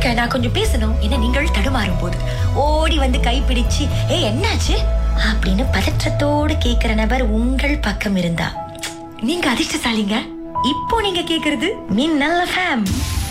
இருங்க, நான் கொஞ்சம் பேசணும். என்ன நீங்கள் தடுமாறும் போது ஓடி வந்து கைப்பிடிச்சு என்னாச்சு அப்படின்னு பதற்றத்தோடு கேக்குற நபர் உங்கள் பக்கம் இருந்தா நீங்க அதிர்ஷ்டசாலிங்க. இப்போ நீங்க கேக்குறது மின்னல் எஃப்எம்.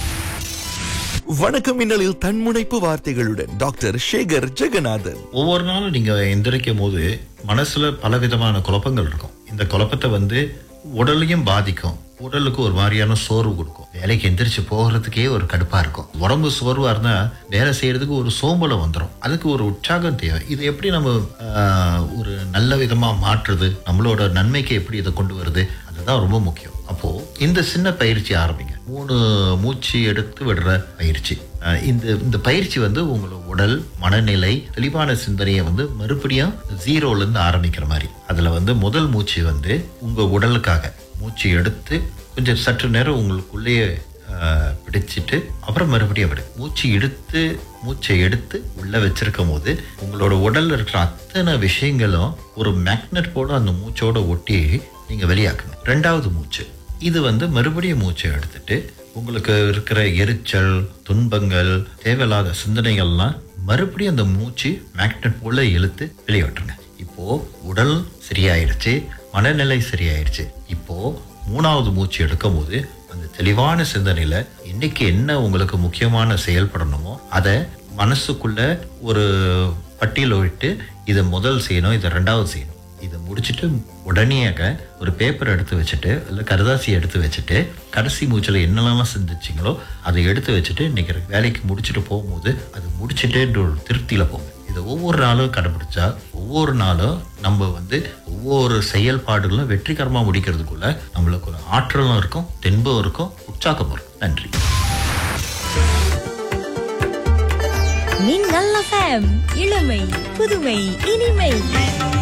வணக்கம் மின்னலில் தன்முனைப்பு வார்த்தைகளுடன் டாக்டர் சேகர் ஜெகநாதன். ஒவ்வொரு நாளும் நீங்க எந்திரிக்கும் போது மனசுல பலவிதமான குழப்பங்கள் இருக்கும். இந்த குழப்பத்தை உடலையும் பாதிக்கும். உடலுக்கு ஒரு மாதிரியான சோர்வு கொடுக்கும். வேலைக்கு எந்திரிச்சு போகிறதுக்கே ஒரு கடுப்பா இருக்கும். உடம்பு சோர்வா இருந்தா வேலை செய்யறதுக்கு ஒரு சோம்பலம் வந்துடும். அதுக்கு ஒரு உற்சாகம் தேவை. இது எப்படி நம்ம ஒரு நல்ல விதமா மாற்றுறது, நம்மளோட நன்மைக்கு எப்படி இதை கொண்டு வருது, அதுதான் ரொம்ப முக்கியம். அப்போ இந்த சின்ன பயிற்சி ஆரம்பிங்க. 3 மூச்சு எடுத்து விடுற பயிற்சி. இந்த பயிற்சி உங்களோட உடல், மனநிலை, தெளிவான சிந்தனையை மறுபடியும் 0ல இருந்து ஆரம்பிக்கிற மாதிரி. அதுல முதல் மூச்சு உங்க உடலுக்காக மூச்சு எடுத்து கொஞ்சம் சற்று நேரம் உங்களுக்குள்ளேயே பிடிச்சிட்டு அப்புறம் மறுபடியும் விடு. மூச்சை எடுத்து உள்ள வச்சிருக்கும் போது உங்களோட உடல்ல இருக்கிற அத்தனை விஷயங்களும் ஒரு மேக்னெட் போல அந்த மூச்சோட ஒட்டி நீங்க வெளியாக்குங்க. 2வது மூச்சு இது மறுபடியும் மூச்சை எடுத்துட்டு உங்களுக்கு இருக்கிற எரிச்சல், துன்பங்கள், தேவையில்லாத சிந்தனைகள்லாம் மறுபடியும் அந்த மூச்சு மேக்னெட் போல இழுத்து வெளியேற்றுங்க. இப்போ உடல் சரியாயிருச்சு, மனநிலை சரியாயிருச்சு. இப்போ 3வது மூச்சு எடுக்கும் போது அந்த தெளிவான சிந்தனையில இன்னைக்கு என்ன உங்களுக்கு முக்கியமான செயல்படணுமோ அதை மனசுக்குள்ள ஒரு பட்டியல விட்டு இதை முதல் செய்யணும், இதை 2வது செய்யணும். இதை முடிச்சுட்டு உடனேயாக ஒரு பேப்பர் எடுத்து வச்சுட்டு இல்லை கருதாசி எடுத்து வச்சுட்டு கடைசி மூச்சில் என்னெல்லாம் சிந்திச்சிங்களோ அதை எடுத்து வச்சுட்டு இன்னைக்கு வேலைக்கு முடிச்சுட்டு போகும்போது அது முடிச்சுட்டேன்ற ஒரு திருப்தியில போங்க. இதை ஒவ்வொரு நாளும் கடைபிடிச்சா ஒவ்வொரு நாளும் நம்ம ஒவ்வொரு செயல்பாடுகளும் வெற்றிகரமாக முடிக்கிறதுக்குள்ள நம்மளுக்கு ஒரு ஆற்றலும் இருக்கும், தென்பும் இருக்கும், உற்சாகமும் இருக்கும். நன்றி. மின்னல் எஃப்எம். இளமை, புதுமை, இனிமை.